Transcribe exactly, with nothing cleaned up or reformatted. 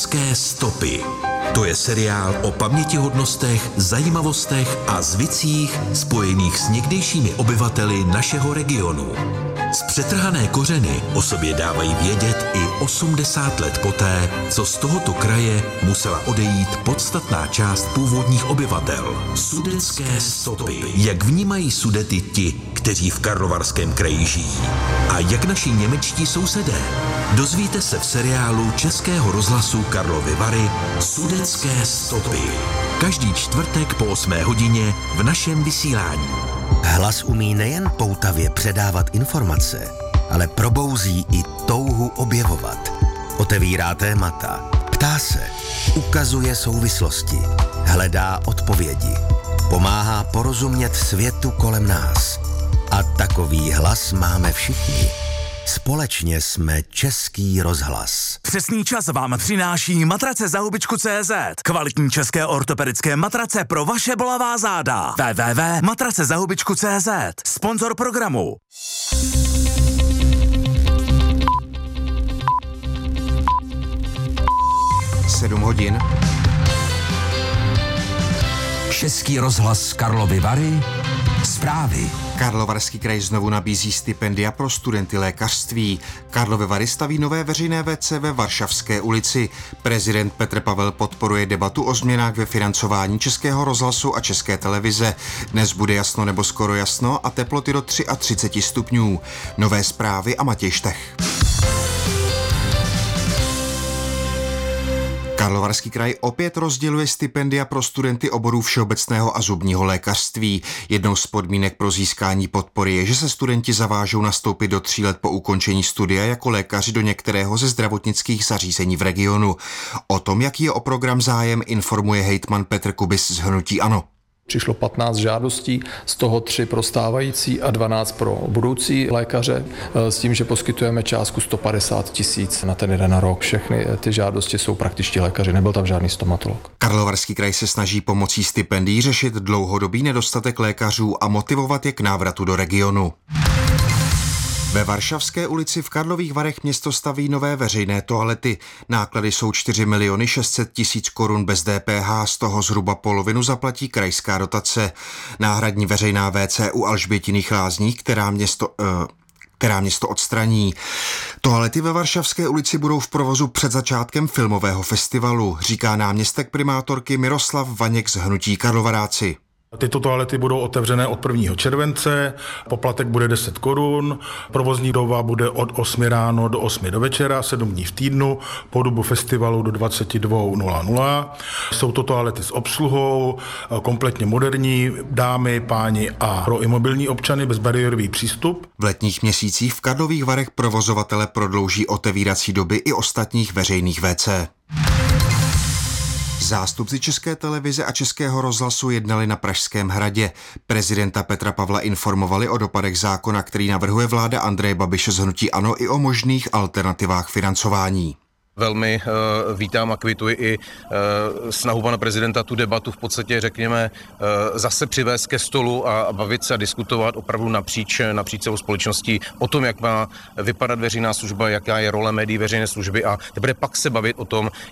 Sudecké stopy. To je seriál o pamětihodnostech, zajímavostech a zvicích spojených s někdejšími obyvateli našeho regionu. Z přetrhané kořeny o sobě dávají vědět i osmdesát let poté, co z tohoto kraje musela odejít podstatná část původních obyvatel. Sudecké stopy. Jak vnímají Sudety ti, kteří v Karlovarském kraji žijí? A jak naši němečtí sousedé? Dozvíte se v seriálu Českého rozhlasu Karlovy Vary Sudecké stopy. Každý čtvrtek po osmé hodině v našem vysílání. Hlas umí nejen poutavě předávat informace, ale probouzí i touhu objevovat. Otevírá témata, ptá se, ukazuje souvislosti, hledá odpovědi, pomáhá porozumět světu kolem nás. A takový hlas máme všichni. Společně jsme Český rozhlas. Přesný čas vám přináší matrace za hubičku tečka cé zet. Kvalitní české ortopedické matrace pro vaše bolavá záda. w w w tečka matrace za hubičku tečka cé zet. Sponzor programu. sedm hodin. Český rozhlas Karlovy Vary. Zprávy. Karlovarský kraj znovu nabízí stipendia pro studenty lékařství. Karlovy Vary staví nové veřejné vé cé ve Varšavské ulici. Prezident Petr Pavel podporuje debatu o změnách ve financování Českého rozhlasu a České televize. Dnes bude jasno nebo skoro jasno a teploty do třicet tři stupňů. Nové zprávy a Matěj Štech. Karlovarský kraj opět rozděluje stipendia pro studenty oborů všeobecného a zubního lékařství. Jednou z podmínek pro získání podpory je, že se studenti zavážou nastoupit do tří let po ukončení studia jako lékaři do některého ze zdravotnických zařízení v regionu. O tom, jaký je o program zájem, informuje hejtman Petr Kubis z hnutí ANO. Přišlo patnáct žádostí, z toho tři pro stávající a dvanáct pro budoucí lékaře, s tím, že poskytujeme částku sto padesát tisíc na ten jeden rok. Všechny ty žádosti jsou praktičtí lékaři, nebyl tam žádný stomatolog. Karlovarský kraj se snaží pomocí stipendií řešit dlouhodobý nedostatek lékařů a motivovat je k návratu do regionu. Ve Varšavské ulici v Karlových Varech město staví nové veřejné toalety. Náklady jsou čtyři miliony šest set tisíc korun bez dé pé há, z toho zhruba polovinu zaplatí krajská dotace. Náhradní veřejná vé cé u Alžbětiných lázní, která město... Uh, která město odstraní. Toalety ve Varšavské ulici budou v provozu před začátkem filmového festivalu, říká náměstek primátorky Miroslav Vaněk z hnutí Karlovaráci. Tyto toalety budou otevřené od prvního července, poplatek bude deset korun, provozní doba bude od osmi ráno do osmi do večera, sedm dní v týdnu, po dobu festivalu do dvacet dva nula nula. Jsou to toalety s obsluhou, kompletně moderní, dámy, páni a pro imobilní občany bezbariérový přístup. V letních měsících v Karlových Varech provozovatele prodlouží otevírací doby i ostatních veřejných vé cé. Zástupci České televize a Českého rozhlasu jednali na Pražském hradě. Prezidenta Petra Pavla informovali o dopadech zákona, který navrhuje vláda Andreje Babiše z hnutí ANO, i o možných alternativách financování. Velmi uh, vítám a kvituji i uh, snahu pana prezidenta tu debatu v podstatě, řekněme, uh, zase přivést ke stolu a, a bavit se a diskutovat opravdu napříč, napříč celou společností o tom, jak má vypadat veřejná služba, jaká je role médií veřejné služby a teprve pak se bavit o tom,